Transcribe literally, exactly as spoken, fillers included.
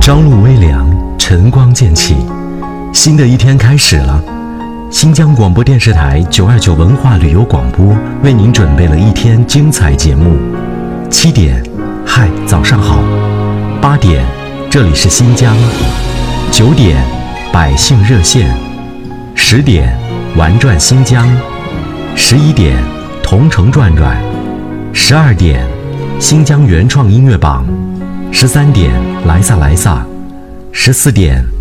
朝露微凉，晨光渐起，新的一天开始了。新疆广播电视台九二九文化旅游广播为您准备了一天精彩节目。七点，嗨，早上好。八点，这里是新疆。九点，百姓热线。十点，玩转新疆。十一点，同城转转。十二点，新疆原创音乐榜。十三点，莱萨莱萨。十四点，